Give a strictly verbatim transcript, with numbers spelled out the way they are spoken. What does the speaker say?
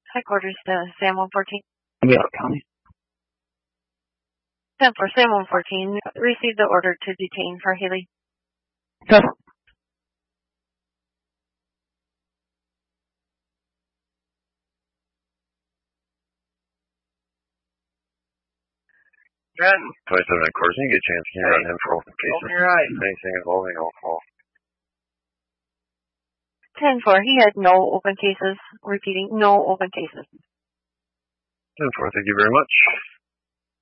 Headquarters to Sam one fourteen. Yeah, County. ten four, Sam one fourteen. Received the order to detain for Haley. Okay. Trenton. twenty-seven headquarters, you get a chance. Can you run him for open cases? Open your eyes. Anything involving alcohol. ten four, he had no open cases. Repeating, no open cases. ten four, thank you very much.